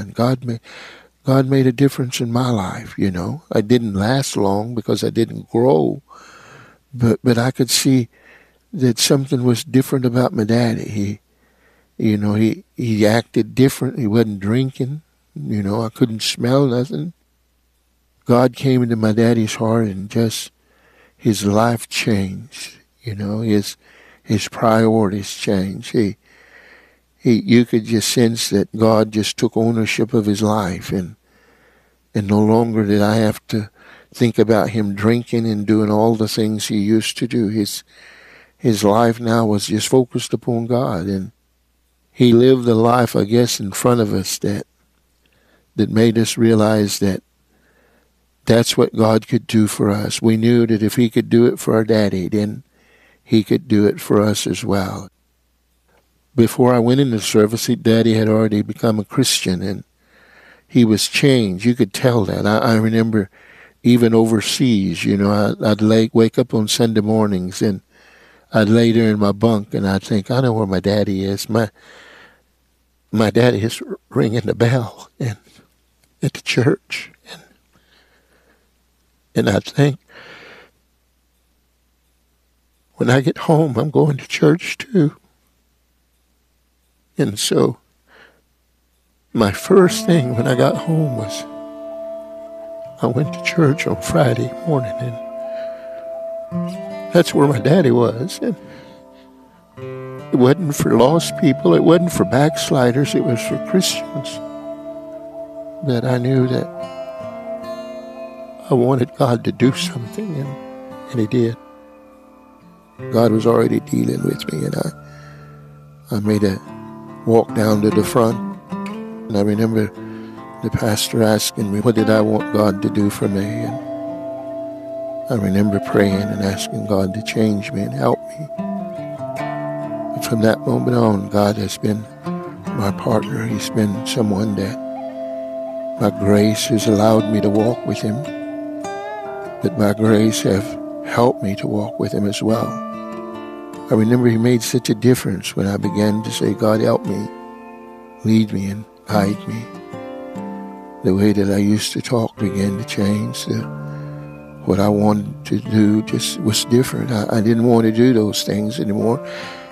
and God made a difference in my life, you know. I didn't last long because I didn't grow, but I could see that something was different about my daddy. He acted different. He wasn't drinking. You know, I couldn't smell nothing. God came into my daddy's heart and just his life changed. You know, his priorities changed. You could just sense that God just took ownership of his life, and no longer did I have to think about him drinking and doing all the things he used to do. His life now was just focused upon God, and he lived a life, I guess, in front of us that made us realize that that's what God could do for us. We knew that if he could do it for our daddy, then he could do it for us as well. Before I went into service, Daddy had already become a Christian, and he was changed. You could tell that. I remember even overseas, you know, I'd wake up on Sunday mornings, and I'd lay there in my bunk, and I'd think, I know where my daddy is. My daddy is ringing the bell and at the church. And I'd think, when I get home, I'm going to church too. And so my first thing when I got home was I went to church on Friday morning, and that's where my daddy was. And it wasn't for lost people. It wasn't for backsliders. It was for Christians that I knew that I wanted God to do something, and he did. God was already dealing with me, and I made a walk down to the front, and I remember the pastor asking me, what did I want God to do for me? And I remember praying and asking God to change me and help me. And from that moment on, God has been my partner. He's been someone that by grace has allowed me to walk with him, but by grace have helped me to walk with him as well. I remember he made such a difference when I began to say, God, help me, lead me and guide me. The way that I used to talk began to change. What I wanted to do just was different. I didn't want to do those things anymore.